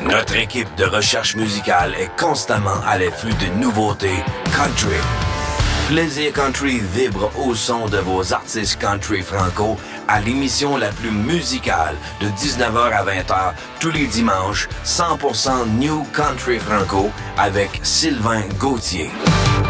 Notre équipe de recherche musicale est constamment à l'affût de nouveautés country. Plaisir Country vibre au son de vos artistes country franco à l'émission la plus musicale de 19h à 20h tous les dimanches, 100% New Country Franco avec Sylvain Gauthier.